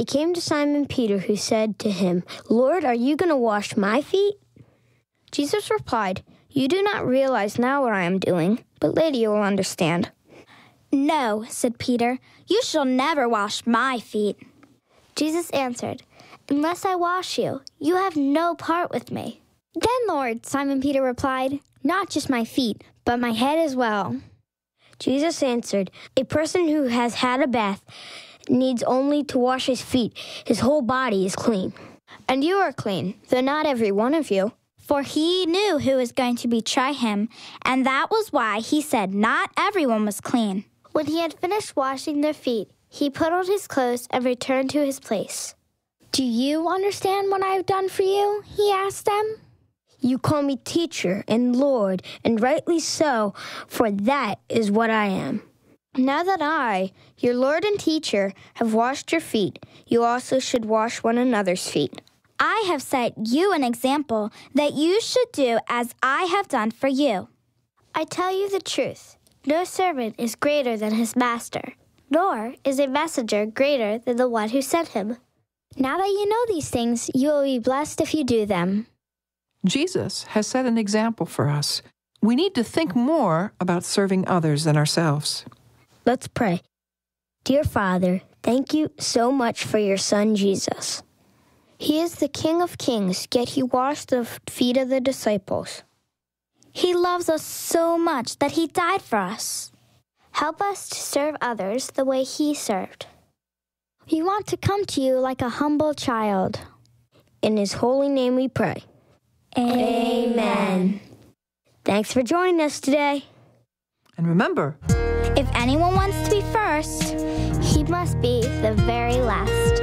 They came to Simon Peter, who said to him, "Lord, are you going to wash my feet?" Jesus replied, "You do not realize now what I am doing, but later you will understand." "No," said Peter, "you shall never wash my feet." Jesus answered, "Unless I wash you, you have no part with me." "Then, Lord," Simon Peter replied, "not just my feet, but my head as well." Jesus answered, "A person who has had a bath needs only to wash his feet. His whole body is clean." "And you are clean, though not every one of you." For he knew who was going to betray him, and that was why he said not everyone was clean. When he had finished washing their feet, he put on his clothes and returned to his place. "Do you understand what I have done for you?" he asked them. "You call me teacher and Lord, and rightly so, for that is what I am." "Now that I, your Lord and teacher, have washed your feet, you also should wash one another's feet. I have set you an example that you should do as I have done for you. I tell you the truth, no servant is greater than his master, nor is a messenger greater than the one who sent him." Now that you know these things, you will be blessed if you do them. Jesus has set an example for us. We need to think more about serving others than ourselves. Let's pray. Dear Father, thank you so much for your Son, Jesus. He is the King of Kings, yet he washed the feet of the disciples. He loves us so much that he died for us. Help us to serve others the way he served. We want to come to you like a humble child. In his holy name we pray. Amen. Thanks for joining us today. And remember, if anyone wants to be first, he must be the very last.